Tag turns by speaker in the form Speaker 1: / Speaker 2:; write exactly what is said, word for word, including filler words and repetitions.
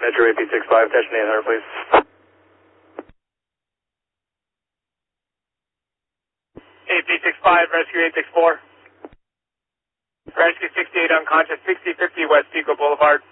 Speaker 1: Metro A P six five, attention eight hundred, please. A P six five, rescue eight six four. Rescue sixty-eight unconscious, sixty fifty West Pico Boulevard.